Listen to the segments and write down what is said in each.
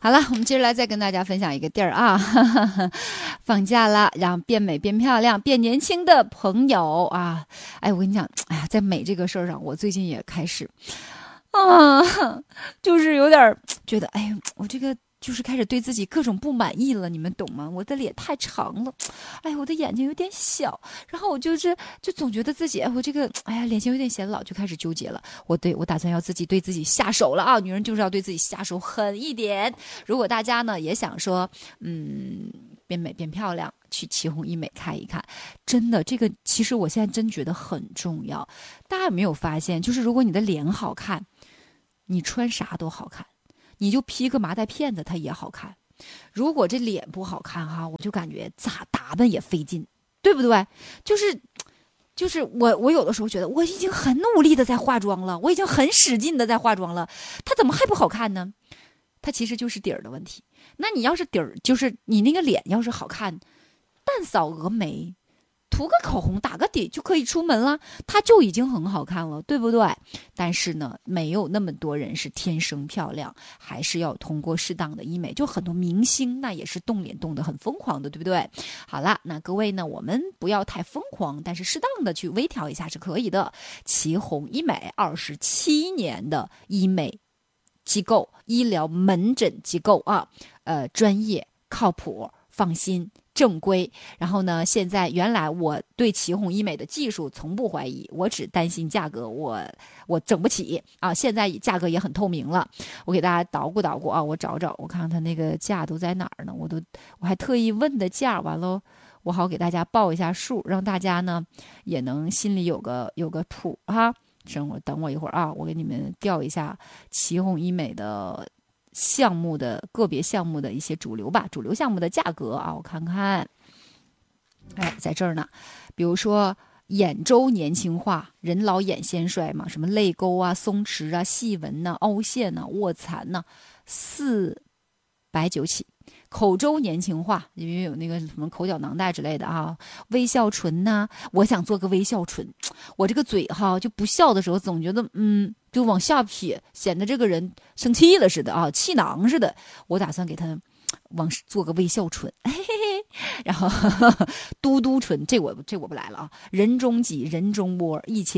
好了，我们接着来再跟大家分享一个地儿啊，放假了，让变美、变漂亮、变年轻的朋友啊，哎，我跟你讲，哎呀，在美这个事儿上，我最近也开始啊，就是有点觉得，哎，我这个。就是开始对自己各种不满意了，你们懂吗？我的脸太长了，哎，我的眼睛有点小，然后我就总觉得自己，哎，我这个，哎呀，脸型有点显老，就开始纠结了。我打算要对自己下手了啊！女人就是要对自己下手狠一点。如果大家呢也想说，变美变漂亮，去祁红医美看一看，真的，这个其实我现在真觉得很重要。大家有没有发现，就是如果你的脸好看，你穿啥都好看。你就披个麻袋片子它也好看，如果这脸不好看哈，我就感觉咋打扮也费劲，对不对？就是我有的时候觉得我已经很努力的在化妆了，我已经很使劲的在化妆了，它怎么还不好看呢？它其实就是底儿的问题。那你要是底儿，就是你那个脸要是好看，淡扫蛾眉，涂个口红打个底就可以出门了，它就已经很好看了，对不对？但是呢，没有那么多人是天生漂亮，还是要通过适当的医美。就很多明星那也是动脸动得很疯狂的，对不对？好了，那各位呢，我们不要太疯狂，但是适当的去微调一下是可以的。祁红医美27年的医美机构、医疗门诊机构啊，专业、靠谱、放心。正规，然后呢？现在原来我对祁红医美的技术从不怀疑，我只担心价格，我整不起啊！现在价格也很透明了，我给大家捣鼓捣鼓啊，我找找，我看看它那个价都在哪儿呢？我还特意问的价，完了我好给大家报一下数，让大家呢也能心里有个谱哈。等我一会儿啊，我给你们调一下祁红医美的。个别项目的一些主流项目的价格啊，我看看，哎，在这儿呢。比如说眼周年轻化，人老眼先衰嘛，什么泪沟啊、松弛啊、细纹呐、凹陷呐、卧蚕呐，490起。口周年轻化，因为有那个什么口角囊袋之类的啊，微笑唇呐，我想做个微笑唇，我这个嘴哈就不笑的时候总觉得就往下撇，显得这个人生气了似的啊，气囊似的。我打算给他做个微笑唇，嘿嘿嘿，然后嘟嘟唇，这我不来了啊。人中脊、人中窝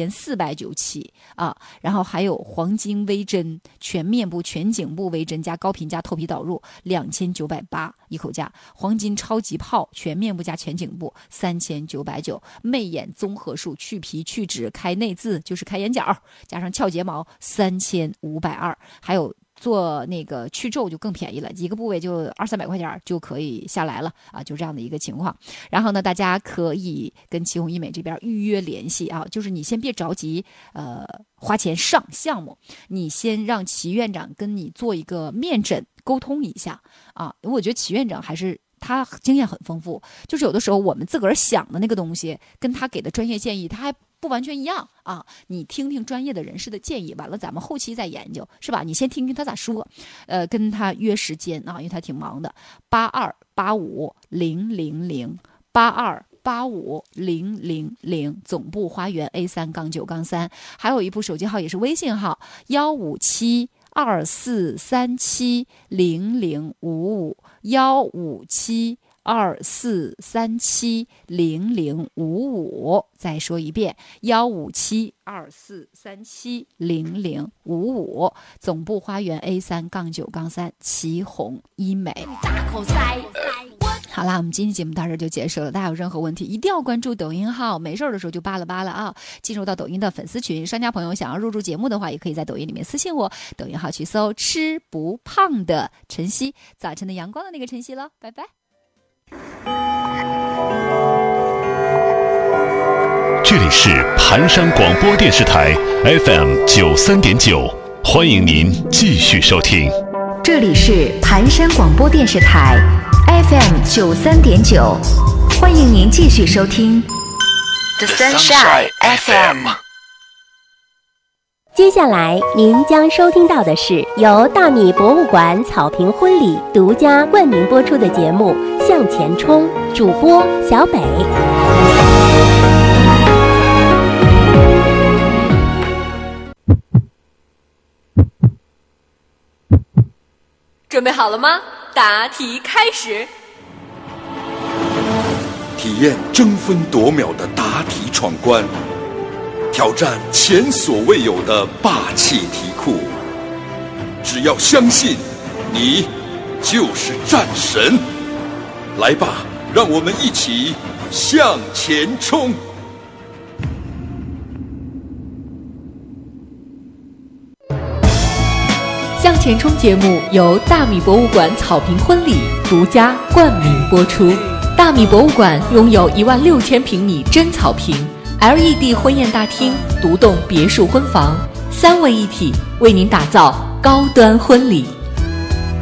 1497啊，然后还有黄金微针，全面部、全颈部微针加高频加透皮导入2980一口价，黄金超级泡全面部加全颈部3990，媚眼综合术去皮去脂开内眦，就是开眼角加上翘睫毛3520，还有。做那个去皱就更便宜了，一个部位就200-300块钱就可以下来了啊，就这样的一个情况。然后呢，大家可以跟祁红医美这边预约联系啊，就是你先别着急，花钱上项目，你先让祁院长跟你做一个面诊沟通一下啊。我觉得祁院长还是。他经验很丰富，就是有的时候我们自个儿想的那个东西，跟他给的专业建议，他还不完全一样啊。你听听专业的人士的建议，完了咱们后期再研究，是吧？你先听听他咋说，跟他约时间啊，因为他挺忙的。82850008285000，总部花园 A3-9-3，还有一部手机号也是微信号15724370055，15724370055，再说一遍15724370055，总部花园 A3-9-3，祁红医美。好啦，我们今天节目到这就结束了。大家有任何问题一定要关注抖音号，没事的时候就扒拉扒拉啊。进入到抖音的粉丝群，商家朋友想要入驻节目的话，也可以在抖音里面私信我，抖音号去搜吃不胖的晨曦，早晨的阳光的那个晨曦了，拜拜。 这里是盘山广播电视台 FM93.9，欢迎您继续收听。 这里是盘山广播电视台 FM93.9，欢迎您继续收听 The Sunshine FM。 接下来您将收听到的是由大米博物馆草坪婚礼独家冠名播出的节目《向前冲》，主播小北。 准备好了吗？答题开始。 体验争分夺秒的答题闯关，挑战前所未有的霸气题库。只要相信，你就是战神。来吧，让我们一起向前冲！ 向前冲节目由大米博物馆草坪婚礼独家冠名播出。大米博物馆拥有16000平米真草坪 LED 婚宴大厅、独栋别墅婚房，3位一体，为您打造高端婚礼。